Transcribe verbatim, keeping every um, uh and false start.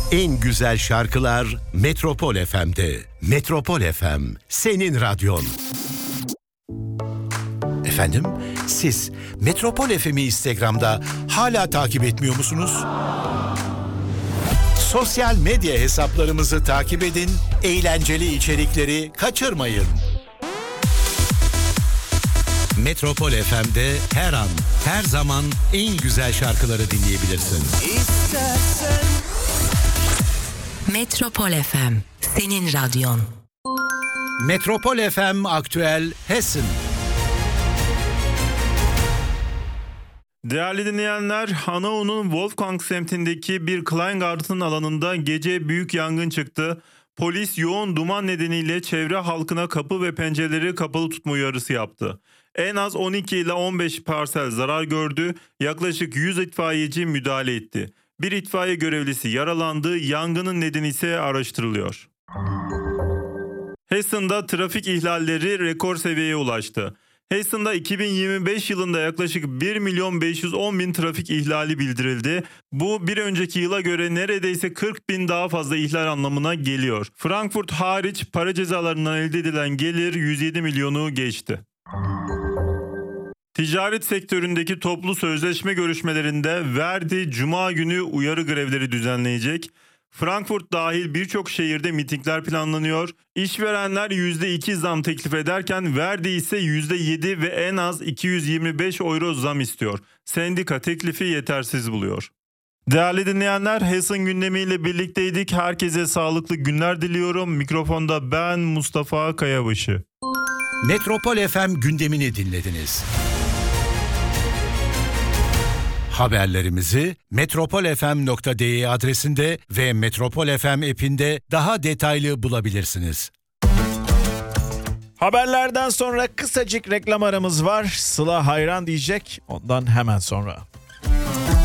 En güzel şarkılar Metropol F M'de. Metropol F M, senin radyon. Efendim, siz Metropol F M'i Instagram'da hala takip etmiyor musunuz? Sosyal medya hesaplarımızı takip edin, eğlenceli içerikleri kaçırmayın. Metropol F M'de her an, her zaman en güzel şarkıları dinleyebilirsin. İstersen... Metropol F M, senin radyon. Metropol F M Aktüel Hessen. Değerli dinleyenler, Hanau'nun Wolfgang semtindeki bir Kleingarten alanında gece büyük yangın çıktı. Polis yoğun duman nedeniyle çevre halkına kapı ve pencereleri kapalı tutma uyarısı yaptı. En az on iki ile on beş parsel zarar gördü, yaklaşık yüz itfaiyeci müdahale etti. Bir itfaiye görevlisi yaralandı, yangının nedeni ise araştırılıyor. Hessen'da trafik ihlalleri rekor seviyeye ulaştı. Hessen'da iki bin yirmi beş yılında yaklaşık bir milyon beş yüz on bin trafik ihlali bildirildi. Bu bir önceki yıla göre neredeyse kırk bin daha fazla ihlal anlamına geliyor. Frankfurt hariç para cezalarından elde edilen gelir yüz yedi milyonu geçti. Ticaret sektöründeki toplu sözleşme görüşmelerinde Verdi Cuma günü uyarı grevleri düzenleyecek. Frankfurt dahil birçok şehirde mitingler planlanıyor. İşverenler yüzde iki zam teklif ederken Verdi ise yüzde yedi ve en az iki yüz yirmi beş euro zam istiyor. Sendika teklifi yetersiz buluyor. Değerli dinleyenler, Hessen gündemiyle birlikteydik. Herkese sağlıklı günler diliyorum. Mikrofonda ben Mustafa Kayabaşı. Metropol F M gündemini dinlediniz. Haberlerimizi metropolfm nokta de adresinde ve Metropol F M app'inde daha detaylı bulabilirsiniz. Haberlerden sonra kısacık reklam aramız var. Sıla hayran diyecek, ondan hemen sonra.